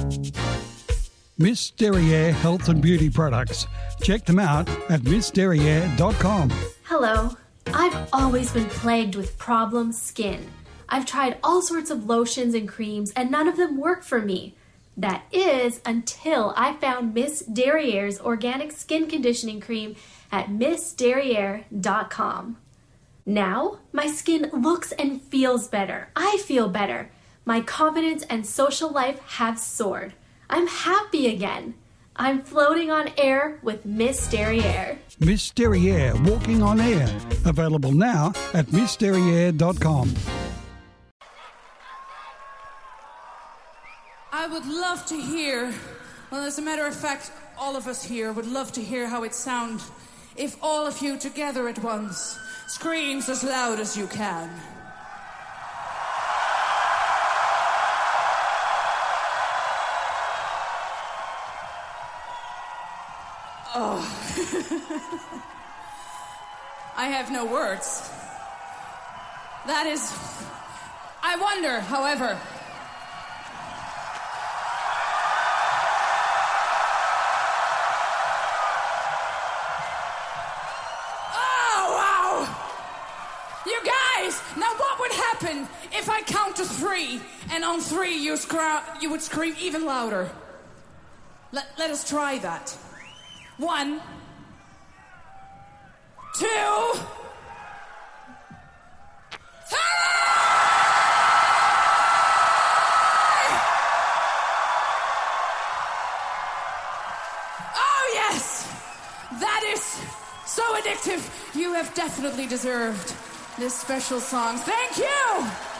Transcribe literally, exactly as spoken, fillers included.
Miss Derriere Health and Beauty Products. Check them out at miss derriere dot com. Hello. I've always been plagued with problem skin. I've tried all sorts of lotions and creams and none of them work for me. That is until I found Miss Derriere's organic skin conditioning cream at miss derriere dot com. Now, my skin looks and feels better. I feel better. My confidence and social life have soared. I'm happy again. I'm floating on air with Miss Derriere. Miss Derriere Walking on Air. Available now at miss derriere dot com. I would love to hear, well, as a matter of fact, all of us here would love to hear how it sounds if all of you together at once screams as loud as you can. Oh. I have no words. That is... I wonder, however... If I count to three, and on three you, scra- you would scream even louder. Let, let us try that. One, two, three! Oh yes! That is so addictive. You have definitely deserved this special song. Thank you!